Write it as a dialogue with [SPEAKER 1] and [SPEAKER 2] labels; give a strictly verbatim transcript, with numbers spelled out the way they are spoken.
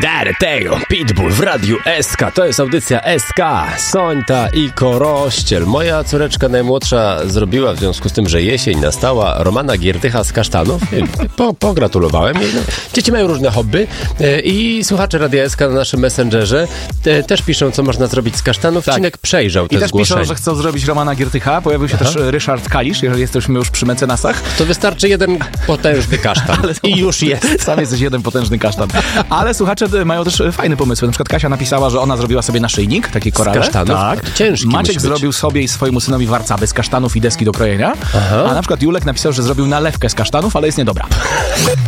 [SPEAKER 1] Dareteo, Pitbull w Radiu S K. To jest audycja S K. Sońta i Korościel. Moja córeczka najmłodsza zrobiła, w związku z tym, że jesień nastała, Romana Giertycha z kasztanów. Po, pogratulowałem jej. Dzieci mają różne hobby i słuchacze Radia S K na naszym Messengerze też piszą, co można zrobić z kasztanów. Tak. Cinek przejrzał te
[SPEAKER 2] I też
[SPEAKER 1] zgłoszenia.
[SPEAKER 2] piszą, że chcą zrobić Romana Giertycha. Pojawił się Aha. też Ryszard Kalisz, jeżeli jesteśmy już przy mecenasach.
[SPEAKER 1] To wystarczy jeden potężny kasztan. I już jest.
[SPEAKER 2] Sam jesteś jeden potężny kasztan. Ale słuchacze mają też fajne pomysły. Na przykład Kasia napisała, że ona zrobiła sobie naszyjnik, taki korale.
[SPEAKER 1] Z kasztanów?
[SPEAKER 2] Tak.
[SPEAKER 1] Ciężki
[SPEAKER 2] Maciek zrobił sobie i swojemu synowi warcaby z kasztanów i deski do krojenia. Aha. A na przykład Julek napisał, że zrobił nalewkę z kasztanów, ale jest niedobra.